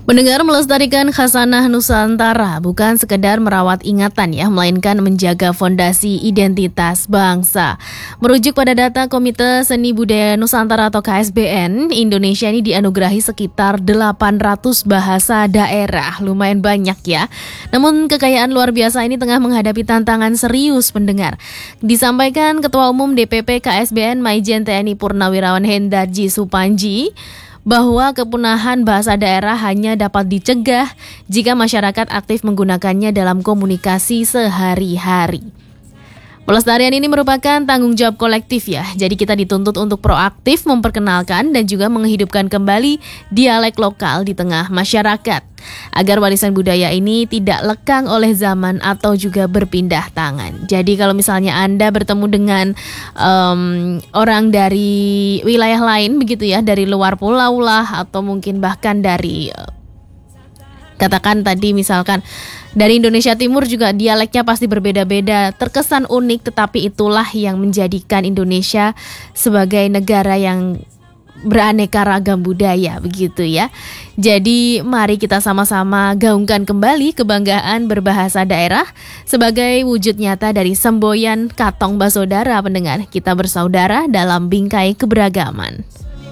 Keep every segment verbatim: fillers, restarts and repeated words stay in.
Mendengar melestarikan khasanah Nusantara bukan sekedar merawat ingatan ya, melainkan menjaga fondasi identitas bangsa. Merujuk pada data Komite Seni Budaya Nusantara atau K S B N, Indonesia ini dianugerahi sekitar delapan ratus bahasa daerah. Lumayan banyak ya. Namun kekayaan luar biasa ini tengah menghadapi tantangan serius pendengar. Disampaikan Ketua Umum D P P K S B N Maijen T N I Purnawirawan Hendarji Supanji, bahwa kepunahan bahasa daerah hanya dapat dicegah jika masyarakat aktif menggunakannya dalam komunikasi sehari-hari. Pelestarian ini merupakan tanggung jawab kolektif ya, jadi kita dituntut untuk proaktif memperkenalkan dan juga menghidupkan kembali dialek lokal di tengah masyarakat, agar warisan budaya ini tidak lekang oleh zaman atau juga berpindah tangan. Jadi kalau misalnya Anda bertemu dengan um, orang dari wilayah lain begitu ya, dari luar pulau lah, atau mungkin bahkan dari katakan tadi misalkan dari Indonesia Timur juga dialeknya pasti berbeda-beda, terkesan unik, tetapi itulah yang menjadikan Indonesia sebagai negara yang beraneka ragam budaya begitu ya. Jadi mari kita sama-sama gaungkan kembali kebanggaan berbahasa daerah sebagai wujud nyata dari semboyan Katong Basodara pendengar. Kita bersaudara dalam bingkai keberagaman.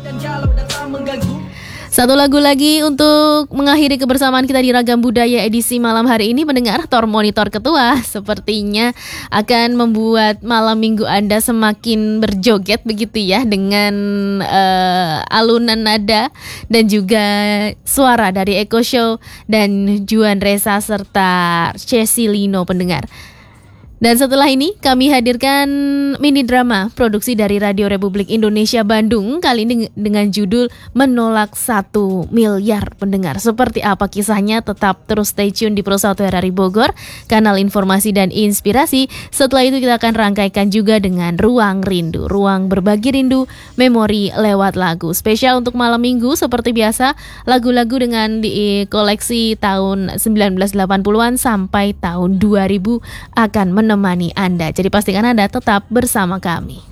Satu lagu lagi untuk mengakhiri kebersamaan kita di Ragam Budaya edisi malam hari ini mendengar. Tor Monitor Ketua sepertinya akan membuat malam minggu Anda semakin berjoget begitu ya, dengan uh, alunan nada dan juga suara dari Eko Show dan Juan Reza serta Cesilino pendengar. Dan setelah ini kami hadirkan mini drama produksi dari Radio Republik Indonesia Bandung, kali ini dengan judul Menolak Satu Miliar pendengar. Seperti apa kisahnya? Tetap terus stay tune di Pro satu R R I Bogor, kanal informasi dan inspirasi. Setelah itu kita akan rangkaikan juga dengan Ruang Rindu, ruang berbagi rindu, memori lewat lagu. Spesial untuk malam minggu seperti biasa, lagu-lagu dengan di koleksi tahun sembilan belas delapan puluhan sampai tahun dua ribu akan menemani Anda. Jadi pastikan Anda tetap bersama kami.